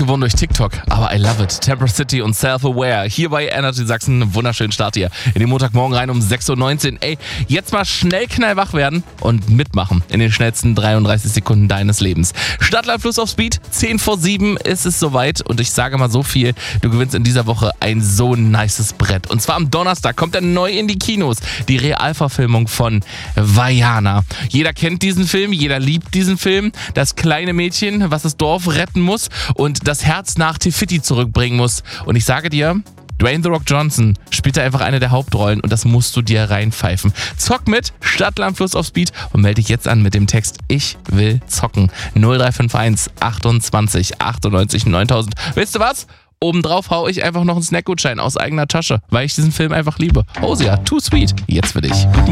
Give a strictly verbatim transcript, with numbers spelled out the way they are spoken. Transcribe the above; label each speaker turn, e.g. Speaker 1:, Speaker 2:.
Speaker 1: geworden durch TikTok, aber I love it. Temper City und Self-Aware. Hier bei Energy Sachsen, einen wunderschönen Start hier in den Montagmorgen rein um sechs Uhr neunzehn. Ey, jetzt mal schnell knallwach werden und mitmachen in den schnellsten dreiunddreißig Sekunden deines Lebens. Stadtland Fluss auf Speed, zehn vor sieben ist es soweit und ich sage mal so viel, du gewinnst in dieser Woche ein so nices Brett. Und zwar am Donnerstag kommt er neu in die Kinos, die Realverfilmung von Vaiana. Jeder kennt diesen Film, jeder liebt diesen Film. Das kleine Mädchen, was das Dorf retten muss und das Herz nach Tifiti zurückbringen muss. Und ich sage dir, Dwayne The Rock Johnson spielt da einfach eine der Hauptrollen und das musst du dir reinpfeifen. Zock mit Stadtland Fluss auf Speed und melde dich jetzt an mit dem Text Ich will zocken. null drei fünf eins achtundzwanzig achtundneunzig neuntausend. Willst du was? Obendrauf hau ich einfach noch einen Snackgutschein aus eigener Tasche, weil ich diesen Film einfach liebe. Hosea, Too Sweet, jetzt für dich. Guten